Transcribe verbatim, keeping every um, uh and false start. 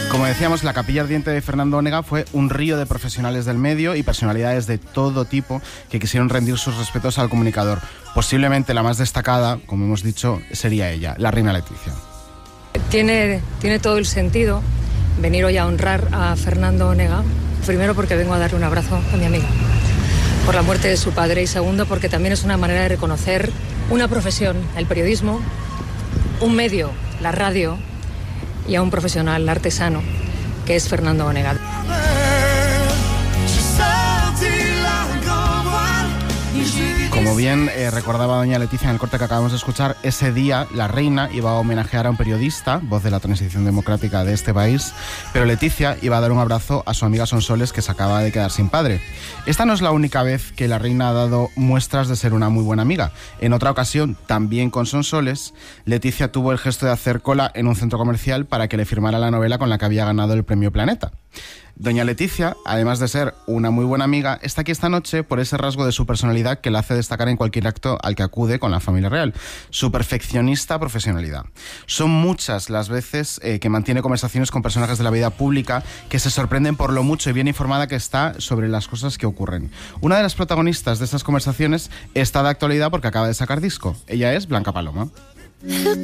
Como decíamos, la Capilla Ardiente de Fernando Onega fue un río de profesionales del medio y personalidades de todo tipo que quisieron rendir sus respetos al comunicador. Posiblemente la más destacada, como hemos dicho, sería ella, la reina Letizia. Tiene, tiene todo el sentido venir hoy a honrar a Fernando Onega, primero porque vengo a darle un abrazo a mi amiga por la muerte de su padre, y segundo porque también es una manera de reconocer una profesión, el periodismo, un medio, la radio, y a un profesional artesano que es Fernando Onega. Como bien eh, recordaba doña Letizia en el corte que acabamos de escuchar, ese día la reina iba a homenajear a un periodista, voz de la transición democrática de este país, pero Letizia iba a dar un abrazo a su amiga Sonsoles, que se acaba de quedar sin padre. Esta no es la única vez que la reina ha dado muestras de ser una muy buena amiga. En otra ocasión, también con Sonsoles, Letizia tuvo el gesto de hacer cola en un centro comercial para que le firmara la novela con la que había ganado el premio Planeta. Doña Letizia, además de ser una muy buena amiga, está aquí esta noche por ese rasgo de su personalidad que la hace destacar en cualquier acto al que acude con la familia real: su perfeccionista profesionalidad. Son muchas las veces eh, que mantiene conversaciones con personajes de la vida pública que se sorprenden por lo mucho y bien informada que está sobre las cosas que ocurren. Una de las protagonistas de estas conversaciones está de actualidad porque acaba de sacar disco. Ella es Blanca Paloma.